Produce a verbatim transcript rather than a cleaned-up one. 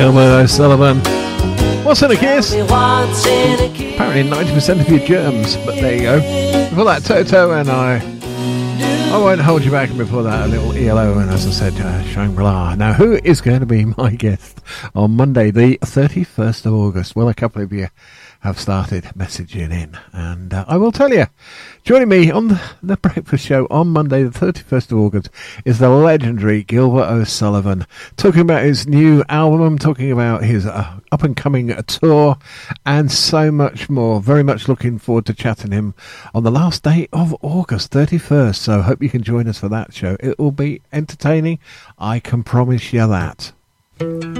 Gilbert O'Sullivan. What's in a kiss? Apparently ninety percent of your germs, but there you go. Before that, Toto and I. I won't hold you back. And before that, a little E L O, and as I said, uh, Shangri-La. Now, who is going to be my guest on Monday, the thirty-first of August? Well, a couple of you have started messaging in, and uh, I will tell you. Joining me on the, the breakfast show on Monday, the thirty-first of August, is the legendary Gilbert O'Sullivan, talking about his new album, talking about his uh, up-and-coming tour, and so much more. Very much looking forward to chatting him on the last day of August, thirty-first, so hope you can join us for that show. It will be entertaining, I can promise you that.